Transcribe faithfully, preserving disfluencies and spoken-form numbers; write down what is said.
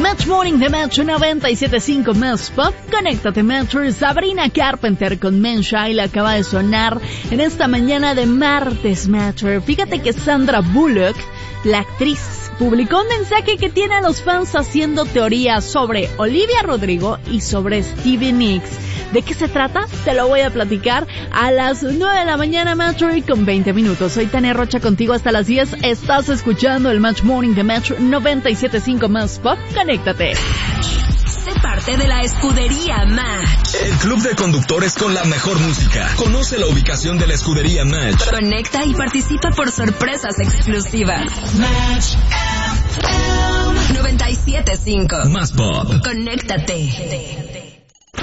Match Morning de Match noventa y siete punto cinco Más Pop. Conéctate, Matcher. Sabrina Carpenter con Men Shy acaba de sonar en esta mañana de martes, Matcher. Fíjate que Sandra Bullock, la actriz, publicó un mensaje que tiene a los fans haciendo teorías sobre Olivia Rodrigo y sobre Stevie Nicks. ¿De qué se trata? Te lo voy a platicar a las nueve de la mañana, Matcher, con veinte minutos. Soy Tania Rocha contigo hasta las diez. Estás escuchando el Match Morning de Match noventa y siete punto cinco Más Pop. Conéctate. Sé parte de la escudería Match. El club de conductores con la mejor música. Conoce la ubicación de la escudería Match. Conecta y participa por sorpresas exclusivas. Match noventa y siete punto cinco Más Pop. Conéctate.